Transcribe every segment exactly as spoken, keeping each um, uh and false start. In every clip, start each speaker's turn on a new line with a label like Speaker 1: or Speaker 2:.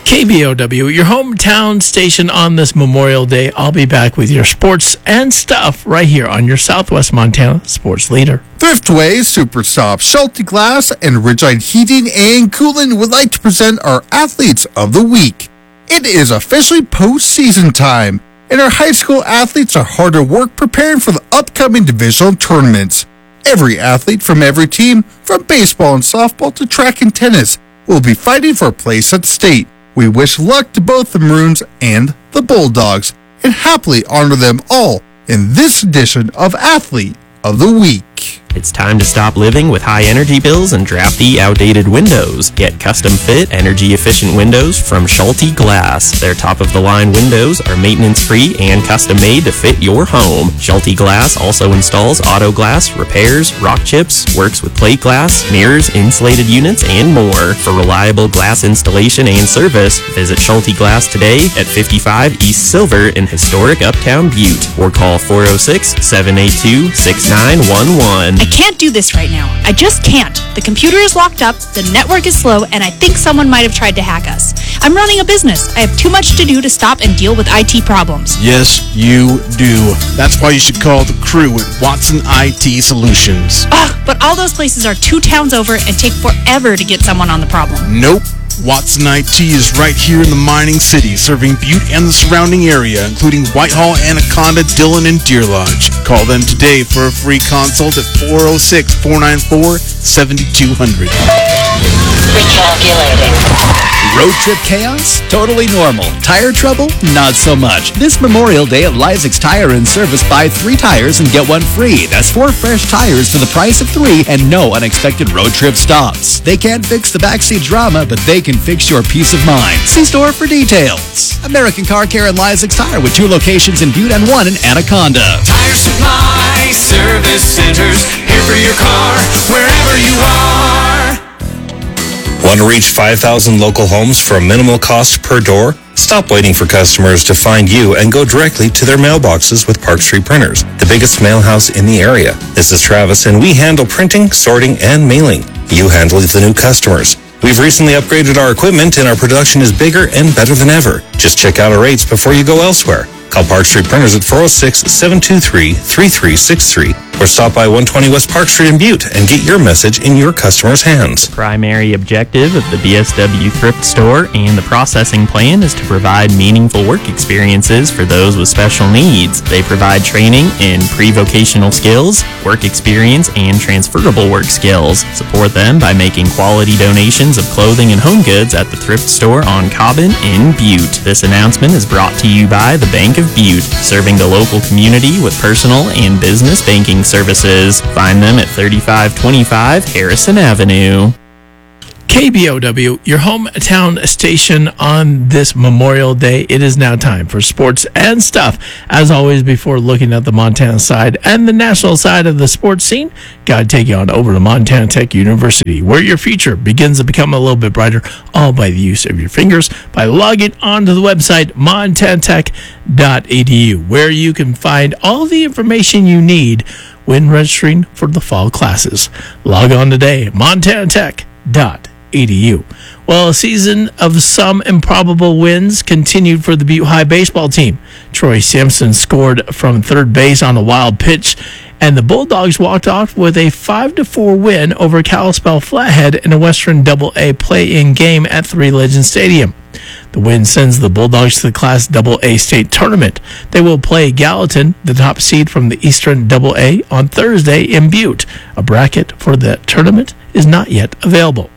Speaker 1: K B O W, your hometown station on this Memorial Day. I'll be back with your sports and stuff right here on your Southwest Montana sports leader.
Speaker 2: Thriftway, Superstop, Schulte Glass, and Ridgeline Heating and Cooling would like to present our Athletes of the Week. It is officially postseason time, and our high school athletes are hard at work preparing for the upcoming divisional tournaments. Every athlete from every team, from baseball and softball to track and tennis, will be fighting for a place at the state. We wish luck to both the Maroons and the Bulldogs, and happily honor them all in this edition of Athlete of the Week.
Speaker 3: It's time to stop living with high energy bills and drafty, outdated windows. Get custom-fit, energy-efficient windows from Schulte Glass. Their top-of-the-line windows are maintenance-free and custom-made to fit your home. Schulte Glass also installs auto glass, repairs, rock chips, works with plate glass, mirrors, insulated units, and more. For reliable glass installation and service, visit Schulte Glass today at fifty-five East Silver in historic Uptown Butte, or call four oh six, seven eight two, six nine one one.
Speaker 4: I can't do this right now. I just can't. The computer is locked up, the network is slow, and I think someone might have tried to hack us. I'm running a business. I have too much to do to stop and deal with I T problems.
Speaker 5: Yes, you do. That's why you should call the crew at Watson I T Solutions.
Speaker 4: Ugh, but all those places are two towns over and take forever to get someone on the problem.
Speaker 5: Nope. Watson I T is right here in the mining city, serving Butte and the surrounding area, including Whitehall, Anaconda, Dillon, and Deer Lodge. Call them today for a free consult at four oh six, four nine four, seven two zero zero.
Speaker 6: Recalculating.
Speaker 7: Road trip chaos? Totally normal. Tire trouble? Not so much. This Memorial Day at Lysick's Tire and Service, buy three tires and get one free. That's four fresh tires for the price of three and no unexpected road trip stops. They can't fix the backseat drama, but they can fix your peace of mind. See store for details. American Car Care and Lysick's Tire with two locations in Butte and one in Anaconda.
Speaker 8: Tire Supply Service Centers, here for your car, wherever you are.
Speaker 9: Want to reach five thousand local homes for a minimal cost per door? Stop waiting for customers to find you and go directly to their mailboxes with Park Street Printers, the biggest mail house in the area. This is Travis, and we handle printing, sorting, and mailing. You handle the new customers. We've recently upgraded our equipment, and our production is bigger and better than ever. Just check out our rates before you go elsewhere. Call Park Street Printers at four oh six, seven two three, three three six three or stop by one twenty West Park Street in Butte and get your message in your customers' hands.
Speaker 3: Primary objective of the B S W Thrift Store and the processing plan is to provide meaningful work experiences for those with special needs. They provide training in pre-vocational skills, work experience, and transferable work skills. Support them by making quality donations of clothing and home goods at the Thrift Store on Cobbin in Butte. This announcement is brought to you by the Bank of Butte, serving the local community with personal and business banking services. Find them at thirty-five twenty-five Harrison Avenue.
Speaker 1: K B O W, your hometown station on this Memorial Day. It is now time for sports and stuff. As always, before looking at the Montana side and the national side of the sports scene, got to take you on over to Montana Tech University, where your future begins to become a little bit brighter, all by the use of your fingers, by logging onto the website montana tech dot e d u, where you can find all the information you need when registering for the fall classes. Log on today, montana tech dot e d u. Well, a season of some improbable wins continued for the Butte High baseball team. Troy Sampson scored from third base on a wild pitch, and the Bulldogs walked off with a five to four win over Kalispell Flathead in a Western double A play-in game at Three Legends Stadium. The win sends the Bulldogs to the Class double A state tournament. They will play Gallatin, the top seed from the Eastern double A, on Thursday in Butte. A bracket for the tournament is not yet available.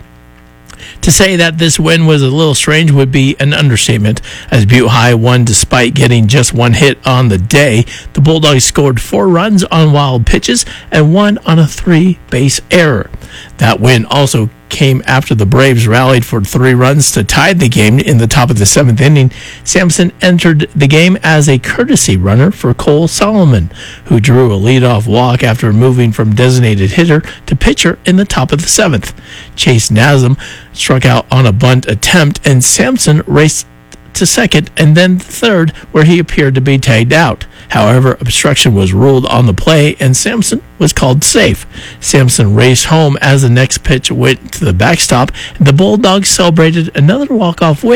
Speaker 1: To say that this win was a little strange would be an understatement, as Butte High won despite getting just one hit on the day. The Bulldogs scored four runs on wild pitches and one on a three-base error. That win also came after the Braves rallied for three runs to tie the game in the top of the seventh inning. Sampson entered the game as a courtesy runner for Cole Solomon, who drew a leadoff walk after moving from designated hitter to pitcher in the top of the seventh. Chase Nazem struck out on a bunt attempt, and Sampson raced to second and then third, where he appeared to be tagged out. However, obstruction was ruled on the play, and Sampson was called safe. Sampson raced home as the next pitch went to the backstop, and the Bulldogs celebrated another walk-off win.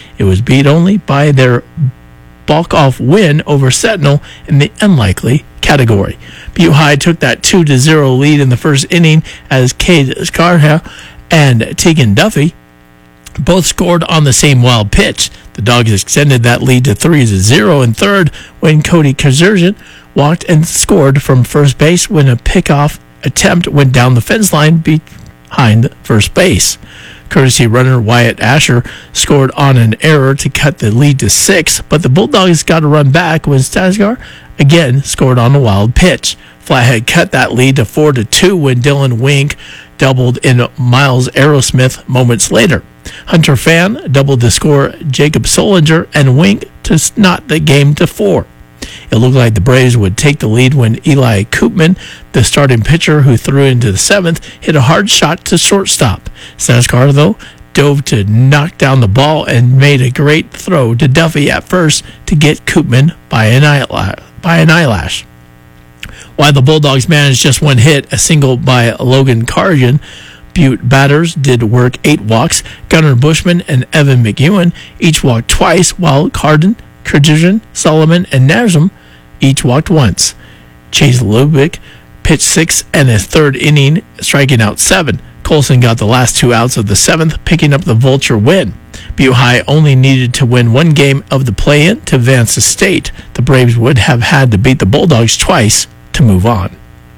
Speaker 1: It was beat only by their walk-off win over Sentinel in the unlikely category. Butte High took that two to zero lead in the first inning as Cade Scarha and Tegan Duffy both scored on the same wild pitch. The Dogs extended that lead to three to zero in third when Cody Kazurjan walked and scored from first base when a pickoff attempt went down the fence line behind first base. Courtesy runner Wyatt Asher scored on an error to cut the lead to six, but the Bulldogs got a run back when Stasgar again scored on a wild pitch. Flathead cut that lead to four to two when Dylan Wink doubled in Miles Aerosmith moments later. Hunter Fan doubled the score Jacob Solinger and Wink to knot the game to four. It looked like the Braves would take the lead when Eli Koopman, the starting pitcher who threw into the seventh, hit a hard shot to shortstop. Stasgar, though, dove to knock down the ball and made a great throw to Duffy at first to get Koopman by an eyelash. By an eyelash. While the Bulldogs managed just one hit, a single by Logan Cargan, Butte batters did work eight walks. Gunnar Bushman and Evan McEwen each walked twice, while Carden, Kurdzian, Solomon, and Nazem each walked once. Chase Lubick pitched six and a third inning, striking out seven. Colson got the last two outs of the seventh, picking up the Vulture win. Butte High only needed to win one game of the play-in to advance the state. The Braves would have had to beat the Bulldogs twice to move on.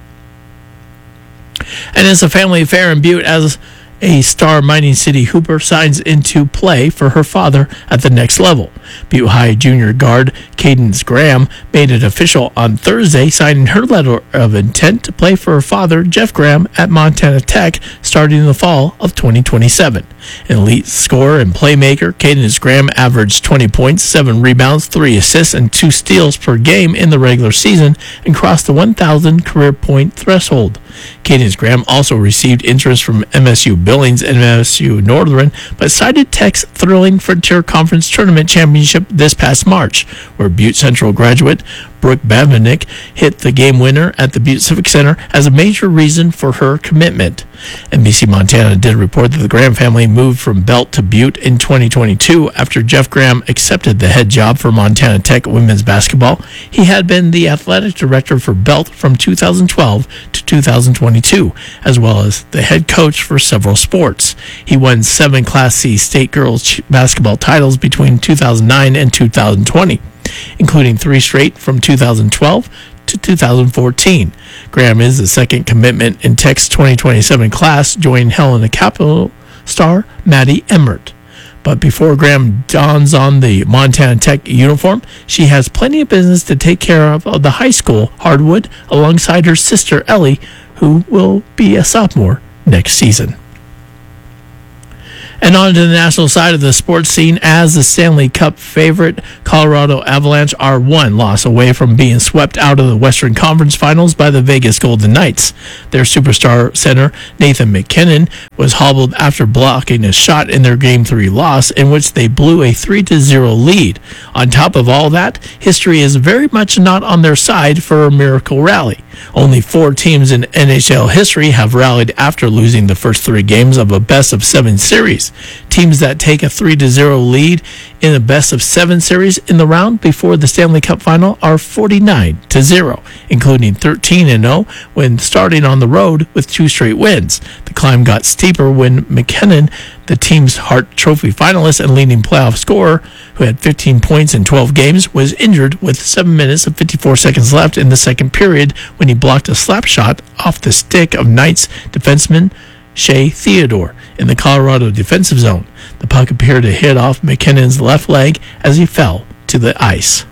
Speaker 1: And it's a family affair in Butte as a star Mining City Hooper signs into play for her father at the next level. Butte High junior guard Cadence Graham made it official on Thursday, signing her letter of intent to play for her father, Jeff Graham, at Montana Tech starting in the fall of twenty twenty-seven. An elite scorer and playmaker, Cadence Graham averaged twenty points, seven rebounds, three assists, and two steals per game in the regular season and crossed the one thousand career point threshold. Cadence Graham also received interest from M S U Billings and M S U Northern, but cited Tech's thrilling Frontier Conference Tournament Championship this past March, where Butte Central graduate Brooke Bavanick hit the game winner at the Butte Civic Center as a major reason for her commitment. N B C Montana did report that the Graham family moved from Belt to Butte in twenty twenty-two after Jeff Graham accepted the head job for Montana Tech women's basketball. He had been the athletic director for Belt from two thousand twelve to two thousand twenty-two, as well as the head coach for several sports. He won seven Class C state girls basketball titles between two thousand nine and two thousand twenty, including three straight from two thousand twelve to two thousand fourteen. Graham is the second commitment in Tech's twenty twenty-seven class, joining Helena Capital star Maddie Emmert. But before Graham dons on the Montana Tech uniform, she has plenty of business to take care of of the high school hardwood alongside her sister Ellie, who will be a sophomore next season. And on to the national side of the sports scene, as the Stanley Cup favorite Colorado Avalanche are one loss away from being swept out of the Western Conference Finals by the Vegas Golden Knights. Their superstar center, Nathan McKinnon, was hobbled after blocking a shot in their Game three loss, in which they blew a three to zero lead. On top of all that, history is very much not on their side for a miracle rally. Only four teams in N H L history have rallied after losing the first three games of a best-of-seven series. Teams that take a three to zero lead in a best-of-seven series in the round before the Stanley Cup Final are forty-nine to zero, including thirteen and oh when starting on the road with two straight wins. The climb got steeper when McKinnon, the team's Hart Trophy finalist and leading playoff scorer, who had fifteen points in twelve games, was injured with seven minutes and fifty-four seconds left in the second period when he blocked a slap shot off the stick of Knights defenseman Shea Theodore in the Colorado defensive zone. The puck appeared to hit off McKinnon's left leg as he fell to the ice.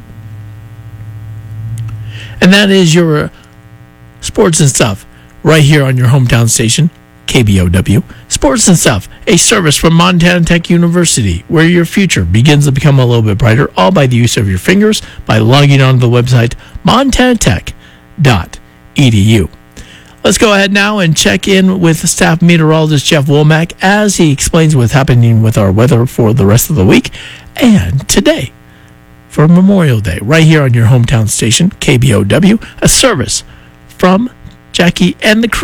Speaker 1: And that is your sports and stuff right here on your hometown station, K B O W. Sports and Stuff, a service from Montana Tech University, where your future begins to become a little bit brighter, all by the use of your fingers by logging on to the website montana tech dot e d u. Let's go ahead now and check in with staff meteorologist Jeff Womack as he explains what's happening with our weather for the rest of the week and today for Memorial Day, right here on your hometown station, K B O W, a service from Jackie and the crew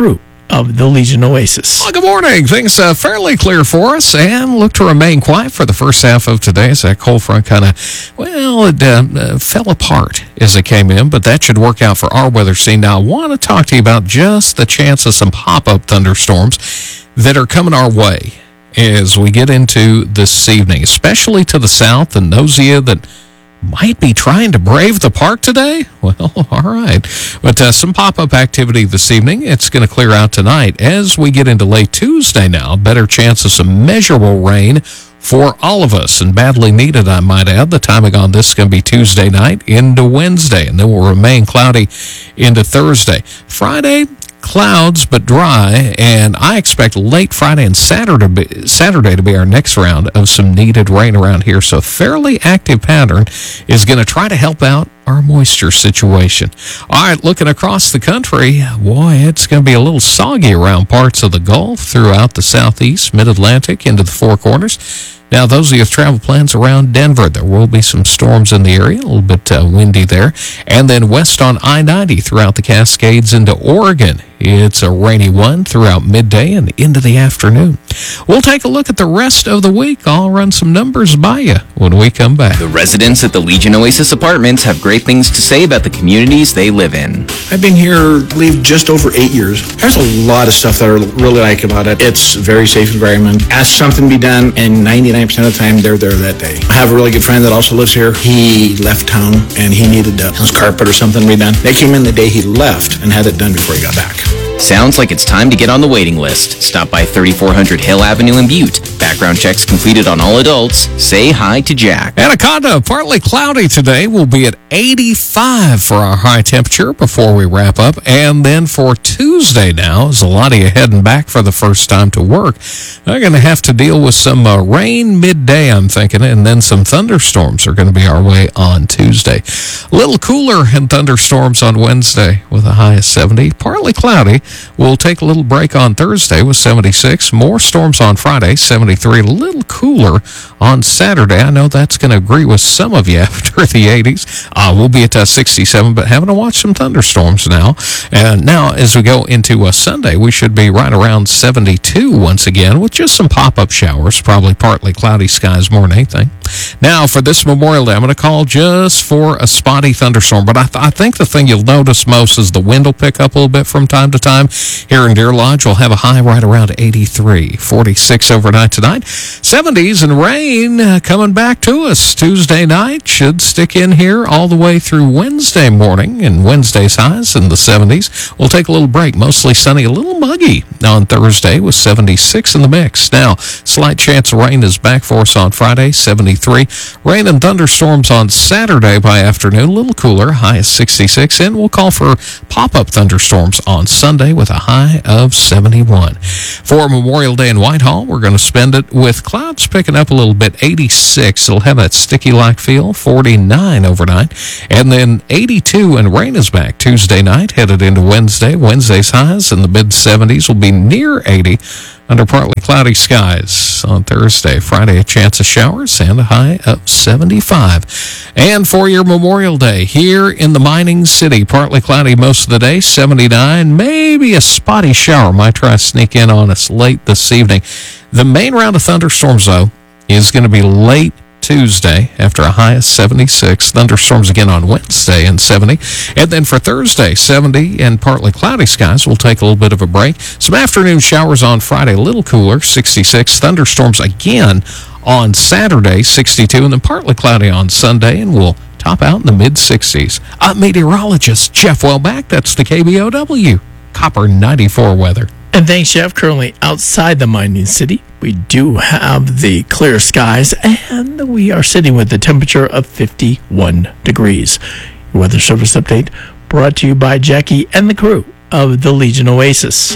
Speaker 1: of the Legion Oasis.
Speaker 6: Well, good morning. Things uh, fairly clear for us and look to remain quiet for the first half of today as that cold front kind of, well, it uh, uh, fell apart as it came in, but that should work out for our weather scene. Now, I want to talk to you about just the chance of some pop-up thunderstorms that are coming our way as we get into this evening, especially to the south, and those of you that might be trying to brave the park today? Well, all right. But uh, some pop-up activity this evening. It's going to clear out tonight. As we get into late Tuesday now, better chance of some measurable rain for all of us, and badly needed, I might add. The timing on this is going to be Tuesday night into Wednesday, and then will remain cloudy into Thursday. Friday, clouds but dry, and I expect late Friday and Saturday Saturday to be our next round of some needed rain around here. So a fairly active pattern is going to try to help out our moisture situation. All right, looking across the country, boy, it's going to be a little soggy around parts of the Gulf, throughout the southeast, mid-Atlantic, into the Four Corners. Now, those of you with travel plans around Denver, there will be some storms in the area, a little bit uh, windy there. And then west on I ninety throughout the Cascades into Oregon. It's a rainy one throughout midday and into the afternoon. We'll take a look at the rest of the week. I'll run some numbers by you when we come back.
Speaker 10: The residents at the Legion Oasis Apartments have great things to say about the communities they live in.
Speaker 11: I've been here, I believe, just over eight years. There's a lot of stuff that I really like about it. It's a very safe environment. Ask something to be done, and ninety-nine percent of the time, they're there that day. I have a really good friend that also lives here. He left town, and he needed uh, his carpet or something redone. They came in the day he left and had it done before he got back.
Speaker 10: Sounds like it's time to get on the waiting list. Stop by thirty-four hundred Hill Avenue in Butte. Background checks completed on all adults. Say hi to Jack.
Speaker 6: Anaconda, partly cloudy today. We'll be at eighty-five for our high temperature before we wrap up. And then for Tuesday now, as a lot of you heading back for the first time to work, they're going to have to deal with some uh, rain midday, I'm thinking, and then some thunderstorms are going to be our way on Tuesday. A little cooler and thunderstorms on Wednesday with a high of seventy. Partly cloudy. We'll take a little break on Thursday with seventy-six. More storms on Friday, seventy-three. A little cooler on Saturday. I know that's going to agree with some of you after the eighties. Uh, we'll be at uh, sixty-seven, but having to watch some thunderstorms now. And now, as we go into uh, Sunday, we should be right around seventy-two once again with just some pop-up showers, probably partly cloudy skies more than anything. Now, for this Memorial Day, I'm going to call just for a spotty thunderstorm, but I, th- I think the thing you'll notice most is the wind will pick up a little bit from time to time. Here in Deer Lodge, we'll have a high right around eighty-three, forty-six overnight tonight. seventies and rain uh, coming back to us Tuesday night. Should stick in here all the way through Wednesday morning, and Wednesday's highs in the seventies. We'll take a little break, mostly sunny, a little muggy on Thursday with seventy-six in the mix. Now, slight chance of rain is back for us on Friday, seventy-three. Rain and thunderstorms on Saturday by afternoon, a little cooler, high of sixty-six. And we'll call for pop-up thunderstorms on Sunday with a high of seventy-one. For Memorial Day in Whitehall, we're going to spend it with clouds picking up a little bit, eighty-six. It'll have that sticky-like feel, forty-nine overnight. And then eighty-two, and rain is back Tuesday night, headed into Wednesday. Wednesday's highs in the mid-seventies will be near eighty under partly cloudy skies on Thursday. Friday, a chance of showers and a high of seventy-five. And for your Memorial Day, here in the mining city, partly cloudy most of the day, seventy-nine. Maybe a spotty shower might try to sneak in on us late this evening. The main round of thunderstorms, though, is going to be late Tuesday after a high of seventy-six. Thunderstorms again on Wednesday and seventy. And then for Thursday, seventy and partly cloudy skies. We'll take a little bit of a break. Some afternoon showers on Friday, a little cooler, sixty-six. Thunderstorms again on Saturday, sixty-two. And then partly cloudy on Sunday, and we'll top out in the mid-sixties. Uh, meteorologist Jeff Wellback, that's the K B O W Copper ninety-four weather.
Speaker 1: And thanks, Jeff. Currently outside the mining city, we do have the clear skies, and we are sitting with a temperature of fifty-one degrees. Your weather service update brought to you by Jackie and the crew of the Legion Oasis.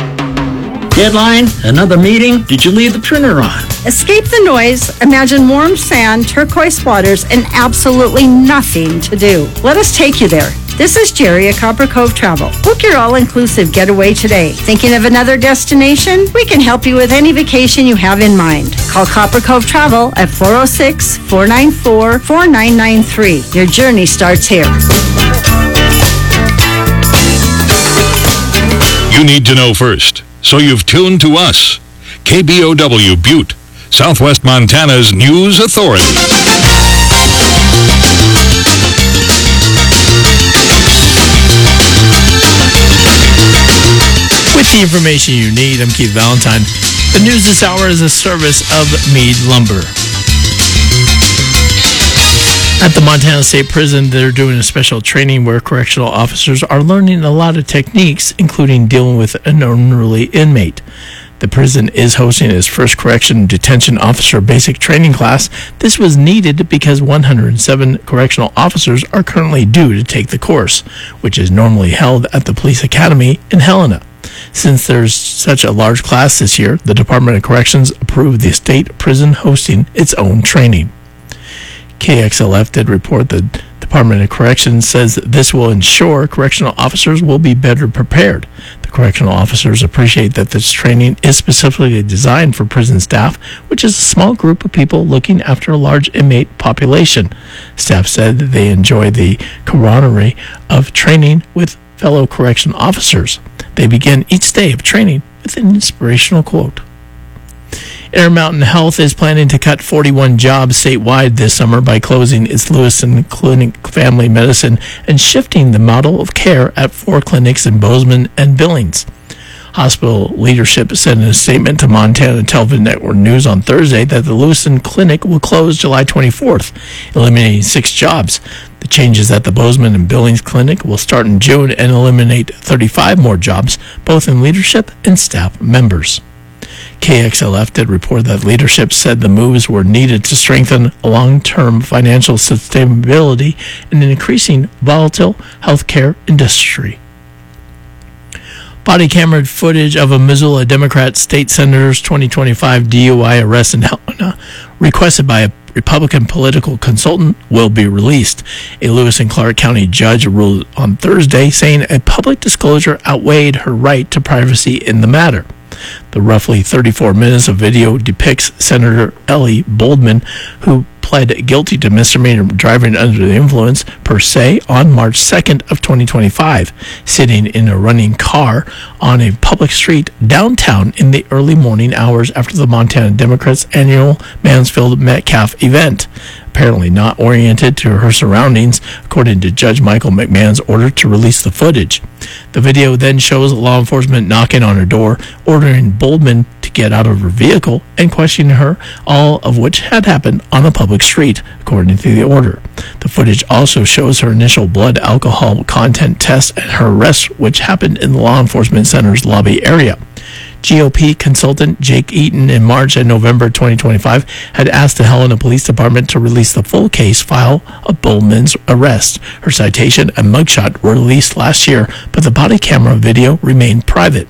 Speaker 12: Deadline, another meeting. Did you leave the printer on?
Speaker 13: Escape the noise, imagine warm sand, turquoise waters, and absolutely nothing to do. Let us take you there. This is Jerry at Copper Cove Travel. Book your all-inclusive getaway today. Thinking of another destination? We can help you with any vacation you have in mind. Call Copper Cove Travel at four oh six, four nine four, four nine nine three. Your journey starts here.
Speaker 14: You need to know first, so you've tuned to us. K B O W Butte, Southwest Montana's news authority.
Speaker 1: With the information you need, I'm Keith Valentine. The news this hour is a service of Meade Lumber. At the Montana State Prison, they're doing a special training where correctional officers are learning a lot of techniques, including dealing with an unruly inmate. The prison is hosting its first correction detention officer basic training class. This was needed because one hundred seven correctional officers are currently due to take the course, which is normally held at the Police Academy in Helena. Since there's such a large class this year, the Department of Corrections approved the state prison hosting its own training. K X L F did report the Department of Corrections says this will ensure correctional officers will be better prepared. The correctional officers appreciate that this training is specifically designed for prison staff, which is a small group of people looking after a large inmate population. Staff said that they enjoy the camaraderie of training with fellow correction officers. They begin each day of training with an inspirational quote. Intermountain Health is planning to cut forty-one jobs statewide this summer by closing its Lewiston Clinic Family Medicine and shifting the model of care at four clinics in Bozeman and Billings. Hospital leadership said in a statement to Montana Television Network News on Thursday that the Lewiston Clinic will close July twenty-fourth, eliminating six jobs. The changes at the Bozeman and Billings Clinic will start in June and eliminate thirty-five more jobs, both in leadership and staff members. K X L F did report that leadership said the moves were needed to strengthen long-term financial sustainability in an increasing volatile healthcare industry. Body camera footage of a Missoula Democrat state senator's twenty twenty-five D U I arrest in Helena, requested by a Republican political consultant, will be released. A Lewis and Clark County judge ruled on Thursday, saying a public disclosure outweighed her right to privacy in the matter. The roughly thirty-four minutes of video depicts Senator Ellie Boldman, who pled guilty to misdemeanor driving under the influence per se on March second of twenty twenty-five, sitting in a running car on a public street downtown in the early morning hours after the Montana Democrats' annual Mansfield-Metcalf event. Apparently not oriented to her surroundings, according to Judge Michael McMahon's order to release the footage. The video then shows law enforcement knocking on her door, ordering Boldman to get out of her vehicle and questioning her, all of which had happened on a public street, according to the order. The footage also shows her initial blood alcohol content test and her arrest, which happened in the law enforcement center's lobby area. G O P consultant Jake Eaton in March and November twenty twenty-five had asked the Helena Police Department to release the full case file of Boldman's arrest. Her citation and mugshot were released last year, but the body camera video remained private.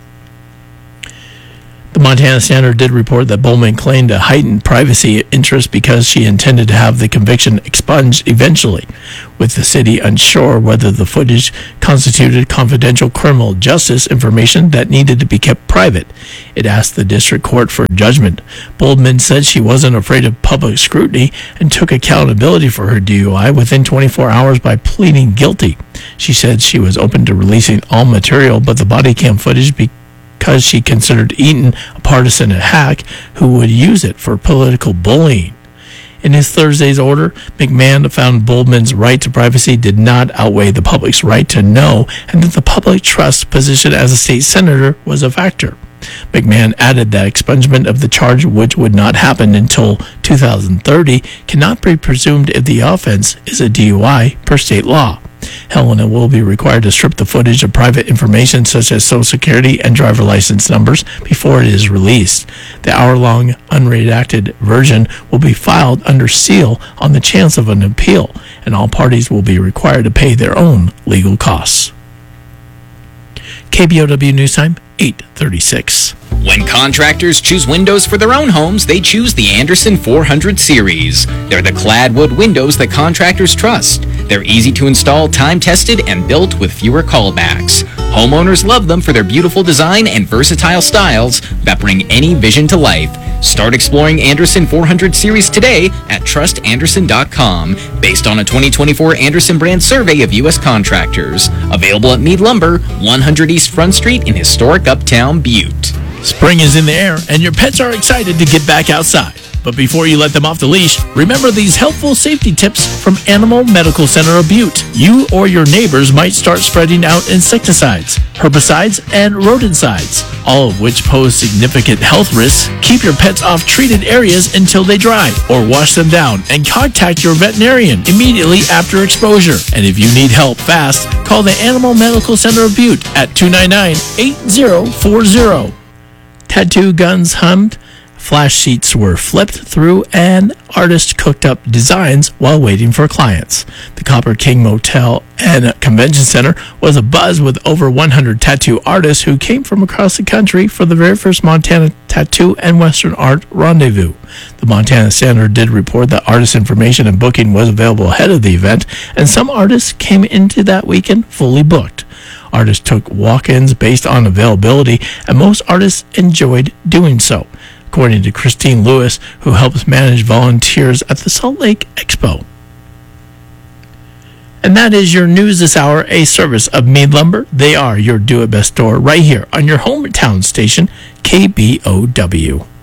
Speaker 1: The Montana Standard did report that Boldman claimed a heightened privacy interest because she intended to have the conviction expunged eventually, with the city unsure whether the footage constituted confidential criminal justice information that needed to be kept private. It asked the district court for judgment. Boldman said she wasn't afraid of public scrutiny and took accountability for her D U I within twenty-four hours by pleading guilty. She said she was open to releasing all material but the body cam footage because because she considered Eaton a partisan and hack who would use it for political bullying. In his Thursday's order, McMahon found Boldman's right to privacy did not outweigh the public's right to know, and that the public trust position as a state senator was a factor. McMahon added that expungement of the charge, which would not happen until two thousand thirty, cannot be presumed if the offense is a D U I per state law. Helena will be required to strip the footage of private information such as Social Security and driver license numbers before it is released. The hour-long unredacted version will be filed under seal on the chance of an appeal, and all parties will be required to pay their own legal costs. K B O W News Time, eight thirty-six.
Speaker 10: When contractors choose windows for their own homes, they choose the Andersen four hundred series. They're the clad wood windows that contractors trust. They're easy to install, time-tested, and built with fewer callbacks. Homeowners love them for their beautiful design and versatile styles that bring any vision to life. Start exploring Anderson four hundred series today at trust anderson dot com, based on a twenty twenty-four Anderson brand survey of U S contractors. Available at Mead Lumber, one hundred East Front Street in historic Uptown Butte.
Speaker 1: Spring is in the air, and your pets are excited to get back outside. But before you let them off the leash, remember these helpful safety tips from Animal Medical Center of Butte. You or your neighbors might start spreading out insecticides, herbicides, and rodenticides, all of which pose significant health risks. Keep your pets off treated areas until they dry, or wash them down, and contact your veterinarian immediately after exposure. And if you need help fast, call the Animal Medical Center of Butte at two nine nine, eight zero four zero. Tattoo guns hummed, flash sheets were flipped through, and artists cooked up designs while waiting for clients. The Copper King Motel and Convention Center was abuzz with over one hundred tattoo artists who came from across the country for the very first Montana Tattoo and Western Art Rendezvous. The Montana Standard did report that artist information and booking was available ahead of the event, and some artists came into that weekend fully booked. Artists took walk-ins based on availability, and most artists enjoyed doing so, according to Christine Lewis, who helps manage volunteers at the Salt Lake Expo. And that is your news this hour, a service of Mead Lumber. They are your do-it-best store right here on your hometown station, K B O W.